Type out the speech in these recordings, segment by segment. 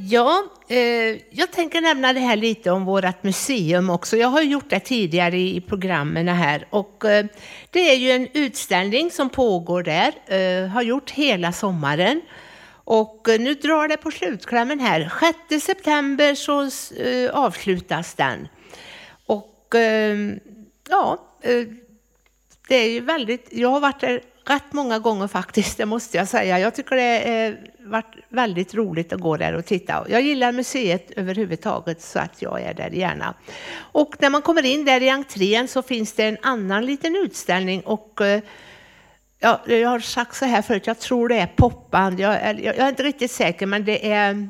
Ja, jag tänker nämna det här lite om vårt museum också. Jag har gjort det tidigare i programmen här. Och det är ju en utställning som pågår där. Har gjort hela sommaren. Och nu drar det på slutklämmen här. 6 september så avslutas den. Och det är ju väldigt... Jag har varit där rätt många gånger faktiskt, det måste jag säga. Jag tycker det har varit väldigt roligt att gå där och titta. Jag gillar museet överhuvudtaget så att jag är där gärna. Och när man kommer in där i entrén så finns det en annan liten utställning. Och jag har sagt så här förut, jag tror det är popband. Jag är inte riktigt säker, men det är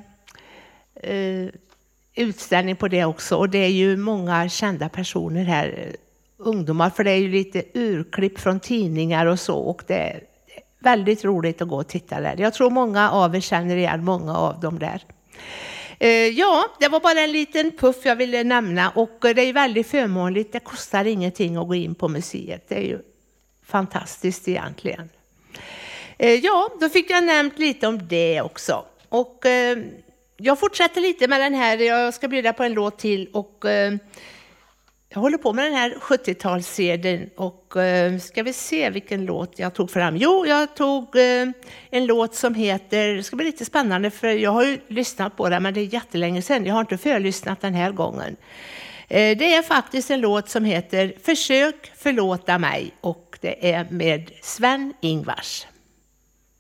utställning på det också. Och det är ju många kända personer här, ungdomar, för det är ju lite urklipp från tidningar och så, och det är väldigt roligt att gå och titta där. Jag tror många av er känner igen många av dem där. Ja, det var bara en liten puff jag ville nämna, och det är ju väldigt förmånligt. Det kostar ingenting att gå in på museet. Det är ju fantastiskt egentligen. Ja, då fick jag nämnt lite om det också. Och jag fortsätter lite med den här. Jag ska bjuda på en låt till, och jag håller på med den här 70-talsserien, och ska vi se vilken låt jag tog fram. Jo, jag tog en låt som heter, det ska bli lite spännande för jag har ju lyssnat på den, men det är jättelänge sedan. Jag har inte förlyssnat den här gången. Det är faktiskt en låt som heter Försök förlåta mig, och det är med Sven-Ingvars.